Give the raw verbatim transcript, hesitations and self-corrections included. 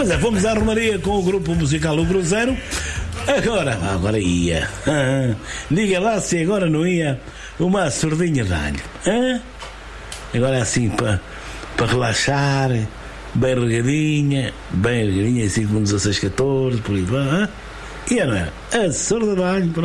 Pois é, fomos à Romaria com o grupo musical O Cruzeiro. Agora, agora ia. Ah, diga lá se agora não ia uma surdinha de alho. Ah? Agora é assim para para relaxar, bem regadinha, bem regadinha, assim como dezasseis, catorze, por aí vai. Ah? E não era? A surda de alho.